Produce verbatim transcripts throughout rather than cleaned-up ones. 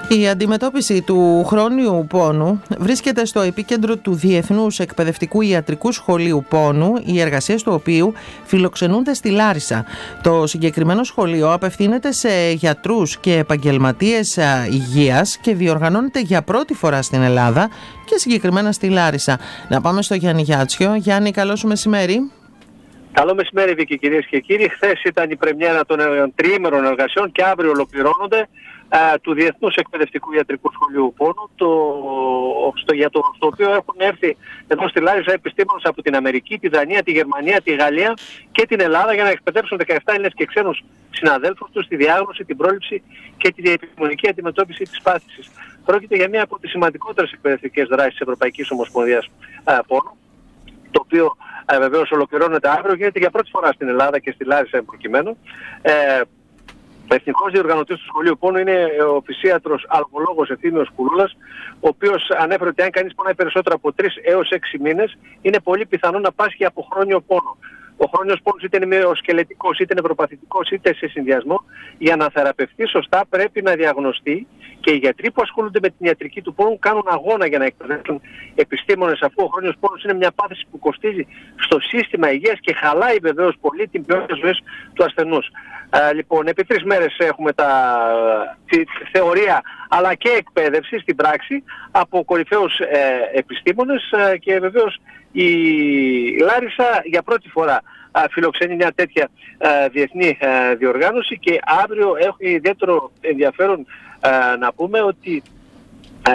Η αντιμετώπιση του χρόνιου πόνου βρίσκεται στο επίκεντρο του Διεθνούς Εκπαιδευτικού Ιατρικού Σχολείου Πόνου, οι εργασίες του οποίου φιλοξενούνται στη Λάρισα. Το συγκεκριμένο σχολείο απευθύνεται σε γιατρούς και επαγγελματίες υγείας και διοργανώνεται για πρώτη φορά στην Ελλάδα και συγκεκριμένα στη Λάρισα. Να πάμε στο Γιάννη Γιάτσιο. Γιάννη, καλό σου μεσημέρι. Καλό μεσημέρι, Βίκη, κυρίες και κύριοι. Χθες ήταν η πρεμιέρα των τριήμερων εργασιών και αύριο ολοκληρώνονται α, του Διεθνούς Εκπαιδευτικού Ιατρικού Σχολείου Πόνου, το, στο, για το, στο οποίο έχουν έρθει εδώ στη Λάρισα επιστήμονες από την Αμερική, τη Δανία, τη Γερμανία, τη Γαλλία και την Ελλάδα για να εκπαιδεύσουν δεκαεπτά Έλληνες και ξένους συναδέλφους τους στη διάγνωση, την πρόληψη και την επιστημονική αντιμετώπιση της πάθησης. Πρόκειται για μία από τις σημαντικότερες εκπαιδευτικές δράσεις της Ευρωπαϊκής Ομοσπονδίας Πόνου, το οποίο ε, βεβαίως ολοκληρώνεται αύριο, γίνεται για πρώτη φορά στην Ελλάδα και στη Λάρισα προκειμένου. Ε, ο εθνικός διοργανωτής του Σχολείου Πόνου είναι ο φυσίατρος αλγολόγος Ευθύμιος Κουλούλας, ο οποίος ανέφερε ότι αν κανείς πονάει περισσότερο από τρεις έως έξι μήνες, είναι πολύ πιθανό να πάσχει από χρόνιο πόνο. Ο χρόνιος πόνος είτε είναι μυοσκελετικός, είτε νευροπαθητικός, είτε σε συνδυασμό, για να θεραπευτεί σωστά πρέπει να διαγνωστεί και οι γιατροί που ασχολούνται με την ιατρική του πόνου κάνουν αγώνα για να εκπαιδεύσουν επιστήμονες, αφού ο χρόνιος πόνος είναι μια πάθηση που κοστίζει στο σύστημα υγείας και χαλάει βεβαίως πολύ την ποιότητα ζωής του ασθενούς. Ε, λοιπόν, επί τρεις μέρες έχουμε τα, τη, τη θεωρία αλλά και εκπαίδευση στην πράξη από κορυφαίους ε, επιστήμονες ε, και βεβαίως η Λάρισα για πρώτη φορά α, φιλοξενεί μια τέτοια α, διεθνή α, διοργάνωση και αύριο έχει ιδιαίτερο ενδιαφέρον α, να πούμε ότι α,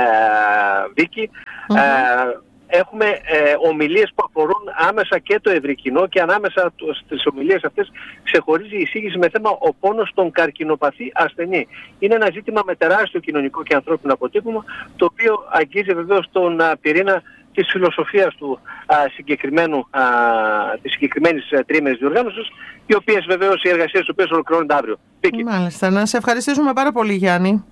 Βίκη, mm-hmm. α, έχουμε ε, ομιλίες που αφορούν άμεσα και το ευρύ κοινό και ανάμεσα στις ομιλίες αυτές ξεχωρίζει η εισήγηση με θέμα ο πόνος στον καρκινοπαθή ασθενή. Είναι ένα ζήτημα με τεράστιο κοινωνικό και ανθρώπινο αποτύπωμα, το οποίο αγγίζει βεβαίως τον α, πυρήνα της φιλοσοφίας του α, συγκεκριμένου, α, της συγκεκριμένης α, τριήμερης διοργάνωσης, οι οποίες βεβαίως οι εργασίες οι οποίες ολοκληρώνονται αύριο. Πήκη. Μάλιστα. Να σε ευχαριστήσουμε πάρα πολύ, Γιάννη.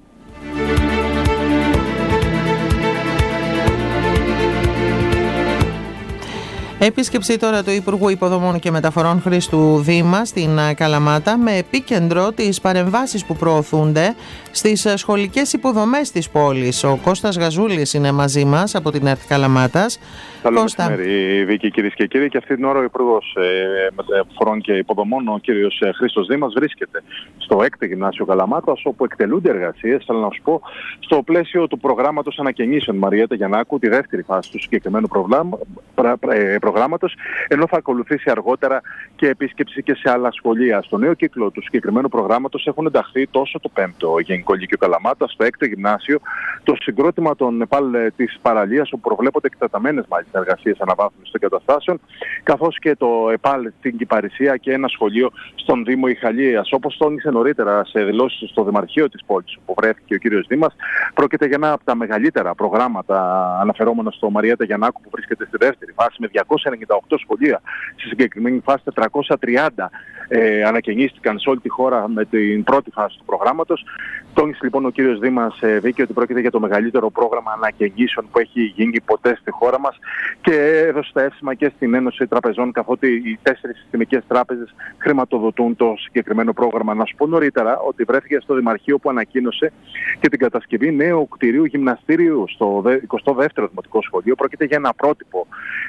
Επίσκεψη τώρα του Υπουργού Υποδομών και Μεταφορών Χρήστου Δήμα στην Καλαμάτα με επίκεντρο τις παρεμβάσεις που προωθούνται στις σχολικές υποδομές της πόλης. Ο Κώστας Γαζούλης είναι μαζί μας από την ΕΡΤ Καλαμάτας. Καλό μεσημέρι, Βίκη, κυρίες και κύριοι. Και αυτή την ώρα ο Υπουργός ε, Μεταφορών και Υποδομών, ο κύριος Χρήστος Δήμας, βρίσκεται στο έκτο Γυμνάσιο Καλαμάτας, όπου εκτελούνται εργασίες, θέλω να σου πω, στο πλαίσιο του προγράμματος ανακαινήσεων Μαριέτα Γιαννάκου, τη δεύτερη φάση του συγκεκριμένου προγράμματος, ενώ θα ακολουθήσει αργότερα και επίσκεψη και σε άλλα σχολεία. Στο νέο κύκλο του συγκεκριμένου προγράμματος έχουν ενταχθεί τόσο το πέμπτο Γενικό Λύκειο Καλαμάτα, στο έκτο Γυμνάσιο, το συγκρότημα των ΕΠΑΛ της παραλίας, όπου προβλέπονται εκτεταμένες μάλιστα εργασίες αναβάθμισης των εγκαταστάσεων, καθώς και το ΕΠΑΛ στην Κυπαρισία και ένα σχολείο στον Δήμο Ιχαλίας. Όπως τόνισε νωρίτερα σε δηλώσεις στο Δημαρχείο της πόλης, όπου βρέθηκε ο κύριος Δήμας, πρόκειται για ένα από τα μεγαλύτερα προγράμματα αναφερόμενο στο Μαριέτα Γιαννάκου, που βρίσκεται στη δεύτερη φάση με διακόσια ενενήντα οκτώ σχολεία. Στη συγκεκριμένη φάση τετρακόσια τριάντα ε, ανακαινίστηκαν σε όλη τη χώρα με την πρώτη φάση του προγράμματος. Τόνισε λοιπόν ο κύριος Δήμας ε, Βίκη ότι πρόκειται για το μεγαλύτερο πρόγραμμα ανακαινήσεων που έχει γίνει ποτέ στη χώρα μας και έδωσε τα εύσημα και στην Ένωση Τραπεζών, καθότι οι τέσσερις συστημικές τράπεζες χρηματοδοτούν το συγκεκριμένο πρόγραμμα. Να σου πω νωρίτερα ότι βρέθηκε στο Δημαρχείο που ανακοίνωσε και την κατασκευή νέου κτηρίου γυμναστήριου στο εικοστό δεύτερο Δημοτικό Σχολείο. Πρόκειται για ένα πρότυπο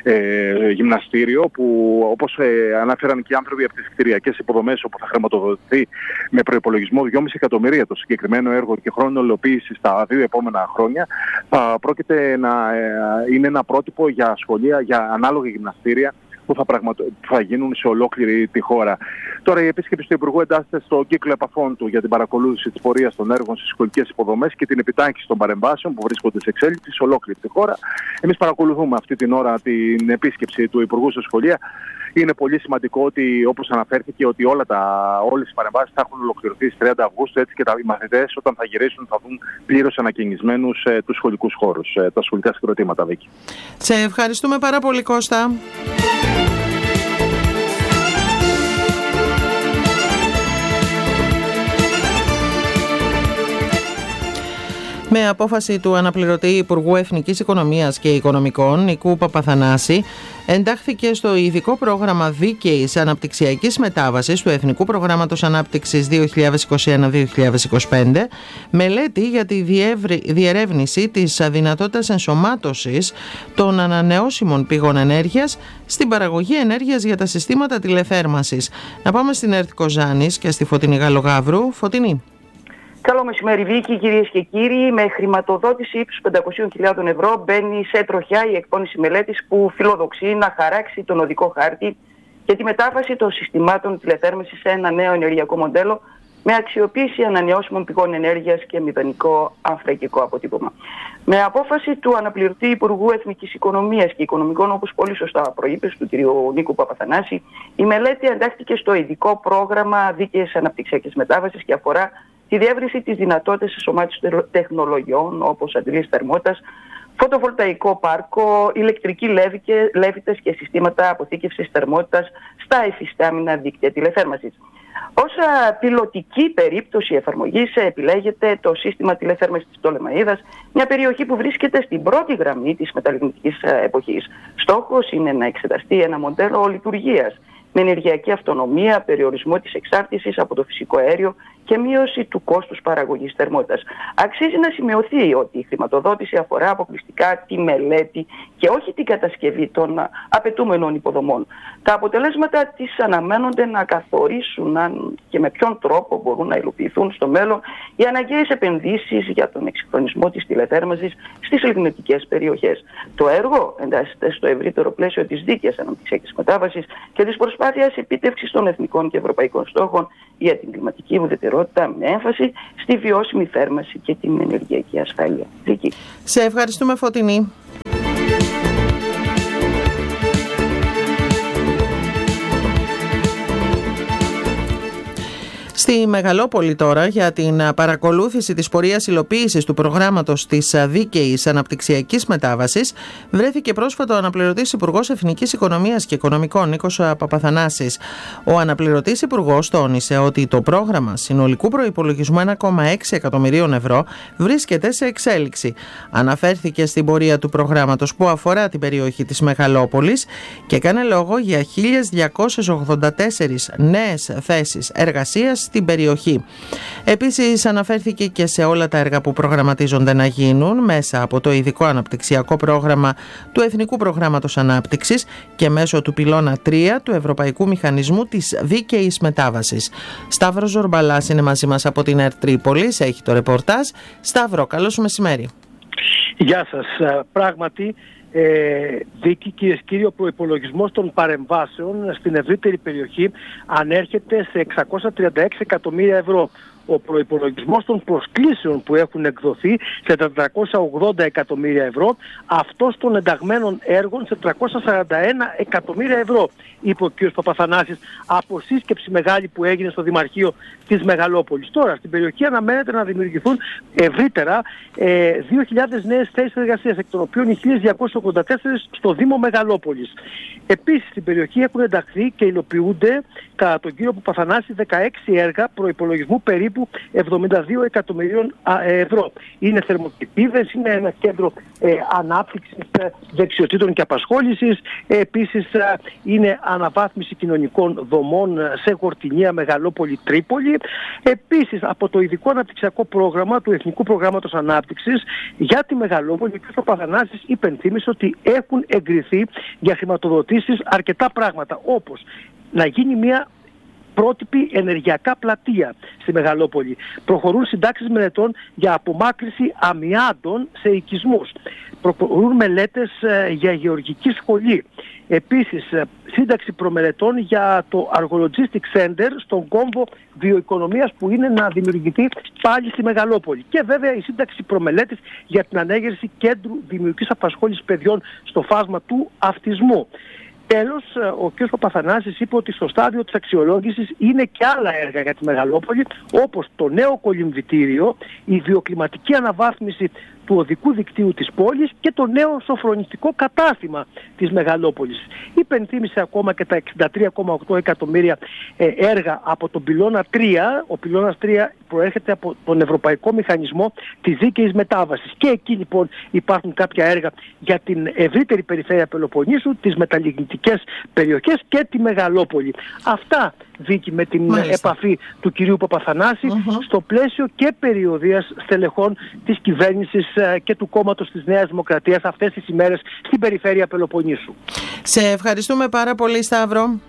ε, γυμναστήριο που, όπως ε, αναφέραν και οι άνθρωποι από τις κτηριακές υποδομές, όπου θα χρηματοδοτηθεί με προϋπολογισμό δυόμισι εκατομμύρια το συγκεκριμένο έργο και χρόνο υλοποίησης στα δύο επόμενα χρόνια, θα πρόκειται να ε, είναι ένα πρότυπο για σχολεία, για ανάλογα γυμναστήρια που θα, πραγματο... που θα γίνουν σε ολόκληρη τη χώρα. Τώρα η επίσκεψη του Υπουργού εντάσσεται στο κύκλο επαφών του για την παρακολούθηση της πορείας των έργων στις σχολικές υποδομές και την επιτάχυνση των παρεμβάσεων που βρίσκονται σε εξέλιξη σε ολόκληρη τη χώρα. Εμείς παρακολουθούμε αυτή την ώρα την επίσκεψη του Υπουργού στα σχολεία. Είναι πολύ σημαντικό ότι, όπως αναφέρθηκε, ότι όλα τα, όλες οι παρεμβάσεις θα έχουν ολοκληρωθεί στις τριάντα Αυγούστου, έτσι και τα, οι μαθητές όταν θα γυρίσουν θα δουν πλήρως ανακαινισμένους ε, τους σχολικούς χώρους, ε, τα σχολικά συγκροτήματα, Βίκη. Σε ευχαριστούμε πάρα πολύ, Κώστα. Με απόφαση του αναπληρωτή Υπουργού Εθνικής Οικονομίας και Οικονομικών, Νίκου Παπαθανάση, εντάχθηκε στο ειδικό πρόγραμμα δίκαιης αναπτυξιακής μετάβασης του Εθνικού Προγράμματος Ανάπτυξης δύο χιλιάδες είκοσι ένα με δύο χιλιάδες είκοσι πέντε μελέτη για τη διερεύνηση της δυνατότητας ενσωμάτωσης των ανανεώσιμων πηγών ενέργειας στην παραγωγή ενέργειας για τα συστήματα τηλεθέρμανσης. Να πάμε στην ΕΡΤ Κοζάνης και στη Φωτεινή Γαλλογαύρου. Φωτεινή. Καλό μεσημέρι, Βίκη, κυρίες και κύριοι. Με χρηματοδότηση ύψους πεντακόσιες χιλιάδες ευρώ μπαίνει σε τροχιά η εκπόνηση μελέτης που φιλοδοξεί να χαράξει τον οδικό χάρτη για τη μετάβαση των συστημάτων τηλεθέρμανσης σε ένα νέο ενεργειακό μοντέλο με αξιοποίηση ανανεώσιμων πηγών ενέργειας και μηδενικό ανθρακικό αποτύπωμα. Με απόφαση του αναπληρωτή Υπουργού Εθνικής Οικονομίας και Οικονομικών, όπως πολύ σωστά προείπες, του κ. Νίκου Παπαθανάση, η μελέτη εντάχθηκε στο ειδικό πρόγραμμα δίκαιης αναπτυξιακής μετάβασης και αφορά τη διεύρυνση της δυνατότητας ενσωμάτωσης τεχνολογιών όπως αντιλήσεις θερμότητας, φωτοβολταϊκό πάρκο, ηλεκτρικοί λέβητες και συστήματα αποθήκευσης θερμότητας στα υφιστάμενα δίκτυα τηλεθέρμανσης. Ως πιλωτική περίπτωση εφαρμογής επιλέγεται το σύστημα τηλεθέρμανσης της Πτολεμαΐδας, μια περιοχή που βρίσκεται στην πρώτη γραμμή της μεταλλιγνητικής εποχής. Στόχος είναι να εξεταστεί ένα μοντέλο λειτουργίας με ενεργειακή αυτονομία, περιορισμό της εξάρτησης από το φυσικό αέριο και μείωση του κόστους παραγωγής θερμότητας. Αξίζει να σημειωθεί ότι η χρηματοδότηση αφορά αποκλειστικά τη μελέτη και όχι την κατασκευή των απαιτούμενων υποδομών. Τα αποτελέσματα της αναμένονται να καθορίσουν αν και με ποιον τρόπο μπορούν να υλοποιηθούν στο μέλλον οι αναγκαίες επενδύσεις για τον εξυγχρονισμό της τηλεθέρμανσης στις λιγνητικές περιοχές. Το έργο εντάσσεται στο ευρύτερο πλαίσιο της δίκαιης αναπτυξιακής μετάβασης και της προσπάθειας επίτευξης των εθνικών και ευρωπαϊκών στόχων για την κλιματική ουδετερότητα με έμφαση στη βιώσιμη θέρμανση και την ενεργειακή ασφάλεια. Δίκη. Σε ευχαριστούμε, Φωτεινή. Στη Μεγαλόπολη τώρα, για την παρακολούθηση της πορείας υλοποίησης του προγράμματος της δίκαιης αναπτυξιακής μετάβασης, βρέθηκε πρόσφατα ο αναπληρωτής Υπουργός Εθνικής Οικονομίας και Οικονομικών, Νίκος Παπαθανάσης. Ο αναπληρωτής Υπουργός τόνισε ότι το πρόγραμμα συνολικού προϋπολογισμού ένα κόμμα έξι εκατομμυρίων ευρώ βρίσκεται σε εξέλιξη. Αναφέρθηκε στην πορεία του προγράμματος που αφορά την περιοχή της Μεγαλόπολης και έκανε λόγο για χίλιες διακόσιες ογδόντα τέσσερις νέες θέσεις εργασίας στην περιοχή. Επίσης αναφέρθηκε και σε όλα τα έργα που προγραμματίζονται να γίνουν μέσα από το ειδικό αναπτυξιακό πρόγραμμα του Εθνικού Προγράμματος Ανάπτυξης και μέσω του πυλώνα τρία του Ευρωπαϊκού Μηχανισμού της Δίκαιης Μετάβασης. Σταύρος Ζορμπαλάς είναι μαζί μας από την ΕΡΤ Τρίπολης, έχει το ρεπορτάζ. Σταύρο, καλώς μεσημέρι. Γεια σας. Πράγματι, Ε, Δίκη, κυρίες και κύριοι, ο προϋπολογισμός των παρεμβάσεων στην ευρύτερη περιοχή ανέρχεται σε εξακόσια τριάντα έξι εκατομμύρια ευρώ. Ο προϋπολογισμός των προσκλήσεων που έχουν εκδοθεί σε τετρακόσια ογδόντα εκατομμύρια ευρώ, αυτός των ενταγμένων έργων σε τριακόσια σαράντα ένα εκατομμύρια ευρώ, είπε ο κ. Παπαθανάσης από σύσκεψη μεγάλη που έγινε στο Δημαρχείο της Μεγαλόπολης. Τώρα, στην περιοχή αναμένεται να δημιουργηθούν ευρύτερα ε, δύο χιλιάδες νέες θέσεις εργασίας, εκ των οποίων οι χίλιες διακόσιες ογδόντα τέσσερις στο Δήμο Μεγαλόπολης. Επίσης, στην περιοχή έχουν ενταχθεί και υλοποιούνται κατά τον κύριο Παπαθανάση δεκαέξι έργα προϋπολογισμού περίπου εβδομήντα δύο εκατομμυρίων ευρώ. Είναι θερμοκηπίδες, είναι ένα κέντρο ε, ανάπτυξης ε, δεξιοτήτων και απασχόλησης. Ε, επίσης ε, είναι αναβάθμιση κοινωνικών δομών σε Γορτινία, Μεγαλόπολη, Τρίπολη. Επίσης από το ειδικό αναπτυξιακό πρόγραμμα του Εθνικού Προγράμματος Ανάπτυξης για τη Μεγαλόπολη, ο κ. Παπαθανάσης υπενθύμησε ότι έχουν εγκριθεί για χρηματοδοτήσεις αρκετά πράγματα, όπως να γίνει μια πρότυπη ενεργειακά πλατεία στη Μεγαλόπολη. Προχωρούν συντάξεις μελετών για απομάκρυνση αμοιάντων σε οικισμούς. Προχωρούν μελέτες ε, για γεωργική σχολή. Επίσης, ε, σύνταξη προμελετών για το Argologistic Center στον κόμβο βιοοικονομίας που είναι να δημιουργηθεί πάλι στη Μεγαλόπολη. Και βέβαια η σύνταξη προμελέτης για την ανέγερση κέντρου δημιουργικής απασχόλησης παιδιών στο φάσμα του αυτισμού. Τέλος, ο κ. Παπαθανάσης είπε ότι στο στάδιο της αξιολόγησης είναι και άλλα έργα για τη Μεγαλόπολη, όπως το νέο κολυμβητήριο, η βιοκλιματική αναβάθμιση του οδικού δικτύου της πόλης και το νέο σοφρονιστικό κατάστημα της μεγαλόπολης. Υπενθύμησε ακόμα και τα εξήντα τρία κόμμα οκτώ εκατομμύρια ε, έργα από τον πυλώνα τρία. Ο πυλώνας τρία προέρχεται από τον Ευρωπαϊκό Μηχανισμό της Δίκαιης Μετάβασης. Και εκεί λοιπόν υπάρχουν κάποια έργα για την ευρύτερη περιφέρεια Πελοποννήσου, τις μεταλλιγνητικές περιοχές και τη Μεγαλόπολη. Αυτά, Βίκη, με την Μάλιστα. επαφή του κυρίου Παπαθανάση uh-huh. στο πλαίσιο και περιοδίας στελεχών της κυβέρνησης και του κόμματος της Νέας Δημοκρατίας αυτές τις ημέρες στην περιφέρεια Πελοποννήσου. Σε ευχαριστούμε πάρα πολύ, Σταύρο.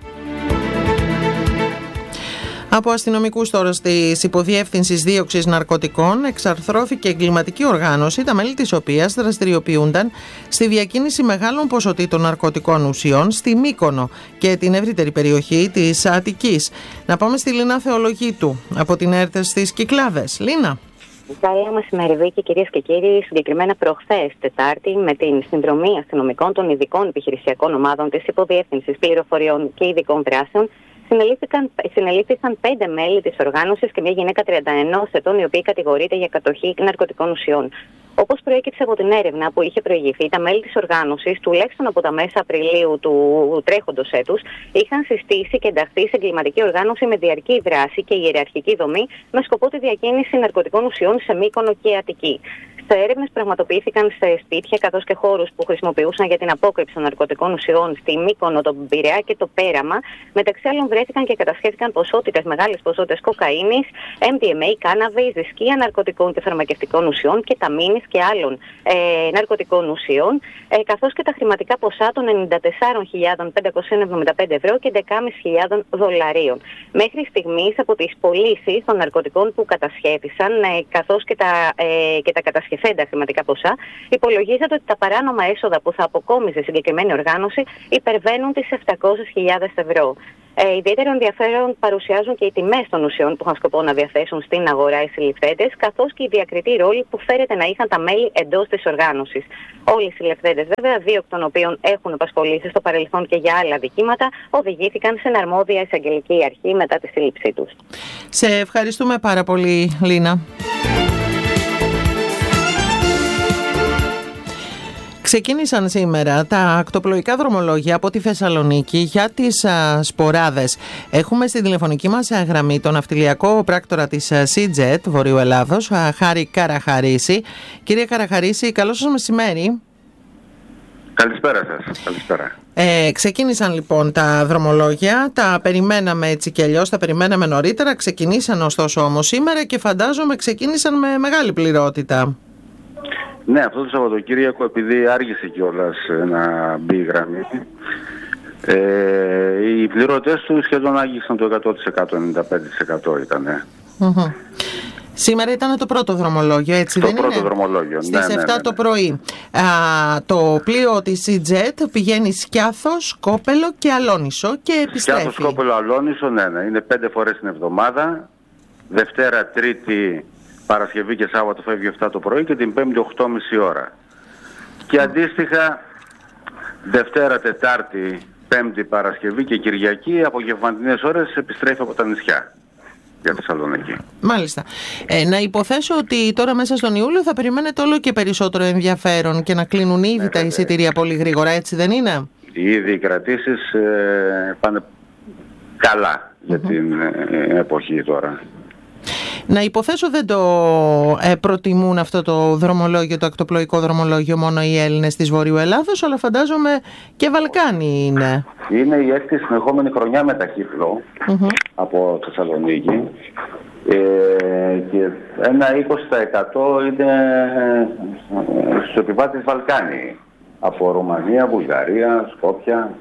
Από αστυνομικούς τώρα της Υποδιεύθυνσης Δίωξης Ναρκωτικών εξαρθρώθηκε εγκληματική οργάνωση, τα μέλη της οποίας δραστηριοποιούνταν στη διακίνηση μεγάλων ποσοτήτων ναρκωτικών ουσιών στη Μύκονο και την ευρύτερη περιοχή της Αττικής. Να πάμε στη Λίνα Θεολογίτου από την ΕΡΤ στις Κυκλάδες. Λίνα. Καλό μεσημέρι, Βίκη, κυρίες και κύριοι. Συγκεκριμένα προχθές, Τετάρτη, με την συνδρομή αστυνομικών των ειδικών επιχειρησιακών ομάδων της Υποδιεύθυνσης Πληροφοριών και Ειδικών Δράσεων, συνελήφθησαν πέντε μέλη της οργάνωσης και μια γυναίκα τριάντα ενός ετών, η οποία κατηγορείται για κατοχή ναρκωτικών ουσιών. Όπως προέκυψε από την έρευνα που είχε προηγηθεί, τα μέλη της οργάνωσης, τουλάχιστον από τα μέσα Απριλίου του τρέχοντος έτους, είχαν συστήσει και ενταχθεί σε εγκληματική οργάνωση με διαρκή δράση και ιεραρχική δομή, με σκοπό τη διακίνηση ναρκωτικών ουσιών σε Μύκονο και Αττική. Σε έρευνες πραγματοποιήθηκαν σε σπίτια καθώς και χώρους που χρησιμοποιούσαν για την απόκρυψη των ναρκωτικών ουσιών στη Μύκονο, τον Πειραιά και το Πέραμα. Μεταξύ άλλων, βρέθηκαν και κατασχέθηκαν ποσότητες, μεγάλες ποσότητες κοκαίνης, εμ ντι εμ έι, κάναβη, δισκία ναρκωτικών και φαρμακευτικών ουσιών και ταμίνης και άλλων ε, ναρκωτικών ουσιών, ε, καθώς και τα χρηματικά ποσά των ενενήντα τέσσερις χιλιάδες πεντακόσια εβδομήντα πέντε ευρώ και δεκαπέντε χιλιάδες δολαρίων. Μέχρι στιγμής, από τις πωλήσεις των ναρκωτικών που κατασχέθησαν, ε, καθώς και τα, ε, και τα κατασχεθέντα χρηματικά ποσά, υπολογίζεται ότι τα παράνομα έσοδα που θα αποκόμιζε η συγκεκριμένη οργάνωση υπερβαίνουν τις επτακόσιες χιλιάδες ευρώ. Ε, ιδιαίτερο ενδιαφέρον παρουσιάζουν και οι τιμές των ουσιών που είχαν σκοπό να διαθέσουν στην αγορά οι συλληφθέντες, καθώς και η διακριτή ρόλη που φέρεται να είχαν τα μέλη εντός της οργάνωσης. Όλοι οι συλληφθέντες, βέβαια, δύο εκ των οποίων έχουν απασχολήσει στο παρελθόν και για άλλα δικήματα, οδηγήθηκαν στην αρμόδια εισαγγελική αρχή μετά τη σύλληψή τους. Σε ευχαριστούμε πάρα πολύ, Λίνα. Ξεκίνησαν σήμερα τα ακτοπλοϊκά δρομολόγια από τη Θεσσαλονίκη για τις α, σποράδες. Έχουμε στη τηλεφωνική μας α, γραμμή τον ναυτιλιακό πράκτορα της Seajet Βορείου Ελλάδος, α, Χάρη Καραχαρήση. Κύριε Καραχαρήση, καλό σας μεσημέρι. Καλησπέρα σας. Καλησπέρα. Ε, ξεκίνησαν λοιπόν τα δρομολόγια, τα περιμέναμε έτσι και αλλιώς, τα περιμέναμε νωρίτερα, ξεκινήσαν ωστόσο όμως σήμερα και φαντάζομαι ξεκίνησαν με μεγάλη πληρότητα. Ναι, αυτό το Σαββατοκύριακο, επειδή άργησε κιόλας να μπει η γραμμή, ε, οι πληρωτές του σχεδόν άγγιξαν το εκατό τοις εκατό, ενενήντα πέντε τοις εκατό ήταν. Mm-hmm. Σήμερα ήταν το πρώτο δρομολόγιο, έτσι το δεν είναι? Το πρώτο δρομολόγιο, Στις ναι, ναι, εφτά ναι, ναι. το πρωί. Α, το πλοίο της Seajet πηγαίνει Σκιάθος, Σκόπελο και Αλόνισο και επιστρέφει. Σκιάθος, Σκόπελο, Αλόνισο, ναι, ναι. Είναι πέντε φορές την εβδομάδα. Δευτέρα, Τρίτη, Παρασκευή και Σάββατο φεύγει εφτά το πρωί και την Πέμπτη οκτώ και μισή ώρα. Και αντίστοιχα Δευτέρα, Τετάρτη, Πέμπτη, Παρασκευή και Κυριακή απογευματινές ώρες επιστρέφει από τα νησιά για Θεσσαλονίκη. Μάλιστα. Ε, να υποθέσω ότι τώρα μέσα στον Ιούλιο θα περιμένετε όλο και περισσότερο ενδιαφέρον και να κλείνουν ήδη ναι, τα εισιτήρια πολύ γρήγορα, έτσι δεν είναι? Ήδη οι κρατήσεις ε, πάνε καλά για mm-hmm. την ε, εποχή τώρα. Να υποθέσω δεν το ε, προτιμούν αυτό το δρομολόγιο, το ακτοπλοϊκό δρομολόγιο μόνο οι Έλληνες της Βορείου Ελλάδος, αλλά φαντάζομαι και Βαλκάνοι είναι. Είναι η έκτη συνεχόμενη χρονιά μετακύκλο mm-hmm. από Θεσσαλονίκη ε, και ένα είκοσι τοις εκατό είναι στους επιβάτες Βαλκάνοι, από Ρουμανία, Βουλγαρία, Σκόπια.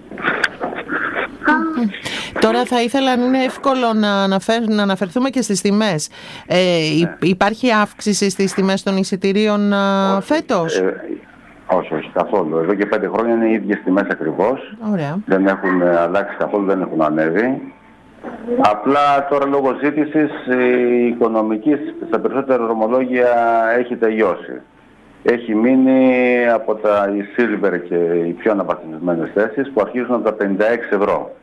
Τώρα θα ήθελα, αν είναι εύκολο να, αναφέρ, να αναφερθούμε και στις τιμές. Ε, ναι. Υπάρχει αύξηση στις τιμές των εισιτηρίων όχι, φέτος? Ε, όχι, όχι, καθόλου. Εδώ και πέντε χρόνια είναι οι ίδιες τιμές ακριβώς. Ωραία. Δεν έχουν αλλάξει καθόλου, δεν έχουν ανέβει. Απλά τώρα λόγω ζήτησης η οικονομική στα περισσότερα δρομολόγια έχει τελειώσει. Έχει μείνει από τα η Silver και οι πιο αναβαθμισμένες θέσεις που αρχίζουν από τα πενήντα έξι ευρώ.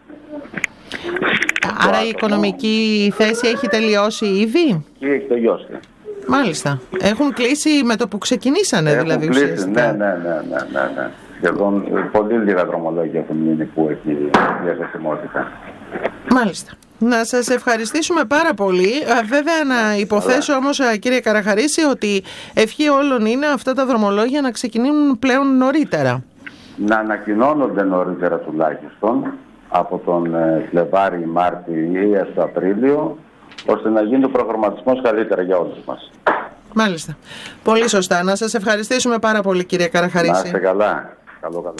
Άρα η οικονομική θέση έχει τελειώσει ήδη? Και έχει τελειώσει. Μάλιστα. Έχουν κλείσει με το που ξεκινήσανε, Έχουν δηλαδή κλείσει, ουσιαστικά. ναι, ναι, ναι, ναι, ναι, ναι. Σχεδόν πολύ λίγα δρομολόγια έχουν μείνει που έχει διαθεσιμότητα. Μάλιστα. Να σας ευχαριστήσουμε πάρα πολύ. Βέβαια να υποθέσω όμως, κύριε Καραχαρίση, ότι ευχή όλων είναι αυτά τα δρομολόγια να ξεκινούν πλέον νωρίτερα. Να ανακοινώνονται νωρίτερα τουλάχιστον από τον Φλεβάρι, Μάρτι ή έστω Απρίλιο, ώστε να γίνει ο προγραμματισμός καλύτερα για όλους μας. Μάλιστα. Πολύ σωστά. Να σας ευχαριστήσουμε πάρα πολύ, κύριε Καραχαρίση. Να είστε καλά. Καλό καλό.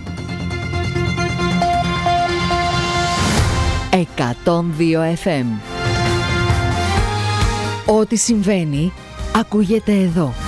εκατόν δύο εφ εμ. Ό,τι συμβαίνει ακούγεται εδώ.